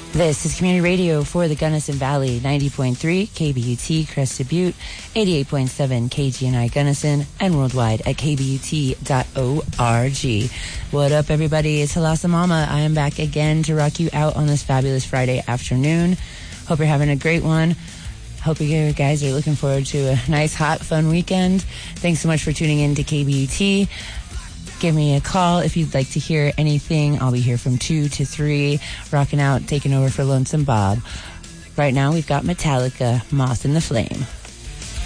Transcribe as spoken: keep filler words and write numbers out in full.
This is Community Radio for the Gunnison Valley, ninety point three K B U T Crested Butte, eighty-eight point seven K G N I Gunnison, and worldwide at k b u t dot org. What up, everybody? It's Halasa Mama. I am back again to rock you out on this fabulous Friday afternoon. Hope you're having a great one. Hope you guys are looking forward to a nice, hot, fun weekend. Thanks so much for tuning in to K B U T. Give me a call if you'd like to hear anything. I'll be here from two to three, rocking out, taking over for Lonesome Bob. Right now, we've got Metallica, Moth in the Flame.